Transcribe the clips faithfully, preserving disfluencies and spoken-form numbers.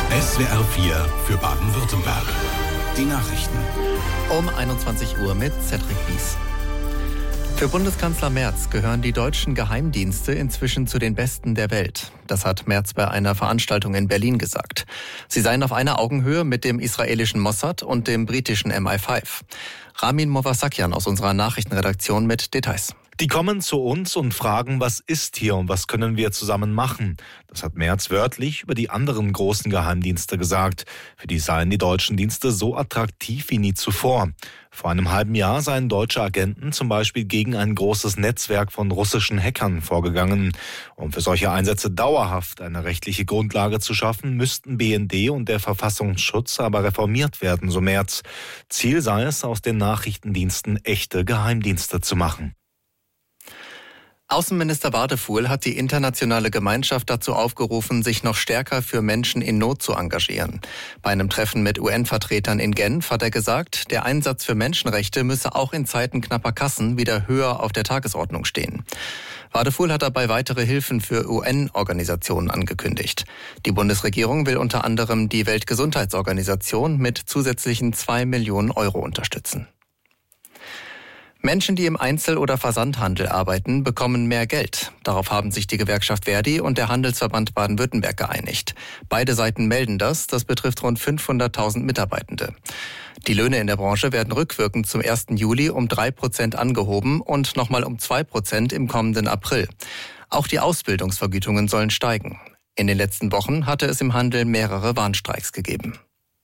S W R vier für Baden-Württemberg. Die Nachrichten. Um einundzwanzig Uhr mit Cedric Bies. Für Bundeskanzler Merz gehören die deutschen Geheimdienste inzwischen zu den besten der Welt. Das hat Merz bei einer Veranstaltung in Berlin gesagt. Sie seien auf einer Augenhöhe mit dem israelischen Mossad und dem britischen M I fünf. Ramin Movasakian aus unserer Nachrichtenredaktion mit Details. Die kommen zu uns und fragen, was ist hier und was können wir zusammen machen. Das hat Merz wörtlich über die anderen großen Geheimdienste gesagt. Für die seien die deutschen Dienste so attraktiv wie nie zuvor. Vor einem halben Jahr seien deutsche Agenten zum Beispiel gegen ein großes Netzwerk von russischen Hackern vorgegangen. Um für solche Einsätze dauerhaft eine rechtliche Grundlage zu schaffen, müssten B N D und der Verfassungsschutz aber reformiert werden, so Merz. Ziel sei es, aus den Nachrichtendiensten echte Geheimdienste zu machen. Außenminister Wadefuhl hat die internationale Gemeinschaft dazu aufgerufen, sich noch stärker für Menschen in Not zu engagieren. Bei einem Treffen mit U N-Vertretern in Genf hat er gesagt, der Einsatz für Menschenrechte müsse auch in Zeiten knapper Kassen wieder höher auf der Tagesordnung stehen. Wadefuhl hat dabei weitere Hilfen für U N-Organisationen angekündigt. Die Bundesregierung will unter anderem die Weltgesundheitsorganisation mit zusätzlichen zwei Millionen Euro unterstützen. Menschen, die im Einzel- oder Versandhandel arbeiten, bekommen mehr Geld. Darauf haben sich die Gewerkschaft Verdi und der Handelsverband Baden-Württemberg geeinigt. Beide Seiten melden das. Das betrifft rund fünfhunderttausend Mitarbeitende. Die Löhne in der Branche werden rückwirkend zum ersten Juli um drei Prozent angehoben und nochmal um zwei Prozent im kommenden April. Auch die Ausbildungsvergütungen sollen steigen. In den letzten Wochen hatte es im Handel mehrere Warnstreiks gegeben.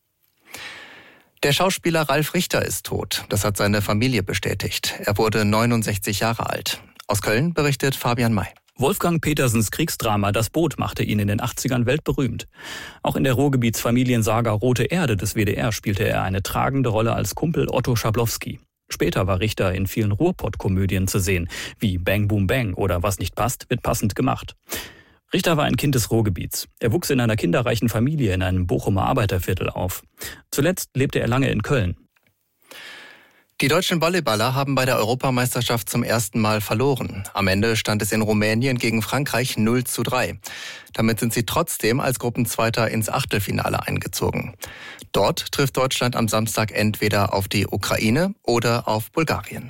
Der Schauspieler Ralf Richter ist tot. Das hat seine Familie bestätigt. Er wurde neunundsechzig Jahre alt. Aus Köln berichtet Fabian May. Wolfgang Petersens Kriegsdrama Das Boot machte ihn in den achtzigern weltberühmt. Auch in der Ruhrgebietsfamiliensaga Rote Erde des W D R spielte er eine tragende Rolle als Kumpel Otto Schablowski. Später war Richter in vielen Ruhrpott-Komödien zu sehen, wie Bang Boom Bang oder Was nicht passt, wird passend gemacht. Richter war ein Kind des Ruhrgebiets. Er wuchs in einer kinderreichen Familie in einem Bochumer Arbeiterviertel auf. Zuletzt lebte er lange in Köln. Die deutschen Volleyballer haben bei der Europameisterschaft zum ersten Mal verloren. Am Ende stand es in Rumänien gegen Frankreich null zu drei. Damit sind sie trotzdem als Gruppenzweiter ins Achtelfinale eingezogen. Dort trifft Deutschland am Samstag entweder auf die Ukraine oder auf Bulgarien.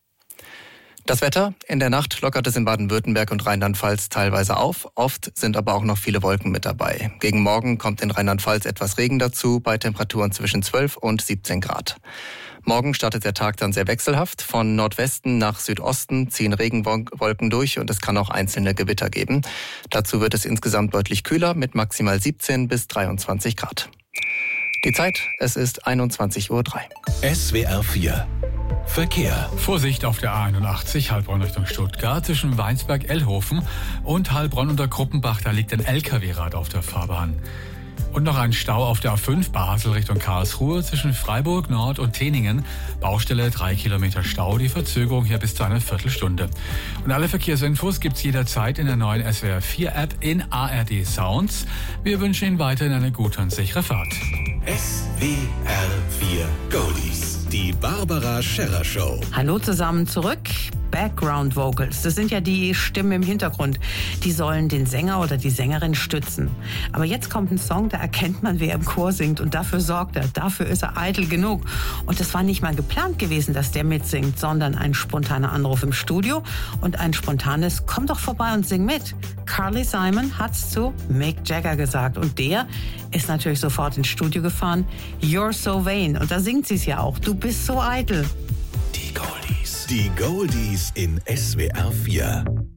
Das Wetter: In der Nacht lockert es in Baden-Württemberg und Rheinland-Pfalz teilweise auf. Oft sind aber auch noch viele Wolken mit dabei. Gegen Morgen kommt in Rheinland-Pfalz etwas Regen dazu, bei Temperaturen zwischen zwölf und siebzehn Grad. Morgen startet der Tag dann sehr wechselhaft. Von Nordwesten nach Südosten ziehen Regenwolken durch und es kann auch einzelne Gewitter geben. Dazu wird es insgesamt deutlich kühler mit maximal siebzehn bis dreiundzwanzig Grad. Die Zeit: Es ist einundzwanzig Uhr drei. S W R vier Verkehr. Vorsicht auf der A einundachtzig, Heilbronn Richtung Stuttgart, zwischen Weinsberg-Ellhofen und Heilbronn unter Kruppenbach. Da liegt ein L K W-Rad auf der Fahrbahn. Und noch ein Stau auf der A fünf, Basel Richtung Karlsruhe, zwischen Freiburg Nord und Teningen. Baustelle, drei Kilometer Stau, die Verzögerung hier bis zu einer Viertelstunde. Und alle Verkehrsinfos gibt's jederzeit in der neuen S W R vier App in A R D Sounds. Wir wünschen Ihnen weiterhin eine gute und sichere Fahrt. S W R vier Goldies. Die Barbara Scherrer Show. Hallo zusammen zurück. Background Vocals, das sind ja die Stimmen im Hintergrund. Die sollen den Sänger oder die Sängerin stützen. Aber jetzt kommt ein Song, da erkennt man, wer im Chor singt. Und dafür sorgt er. Dafür ist er eitel genug. Und es war nicht mal geplant gewesen, dass der mitsingt, sondern ein spontaner Anruf im Studio und ein spontanes "Komm doch vorbei und sing mit". Carly Simon hat's zu Mick Jagger gesagt. Und der ist natürlich sofort ins Studio gefahren. You're so vain. Und da singt sie es ja auch. Du bist so eitel. Die Goldies. Die Goldies in S W R vier.